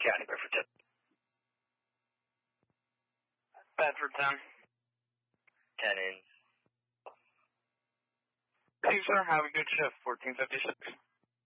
County, Bedford 10. Bedford 10. 10 in. Hey, sir, have a good shift, 1456.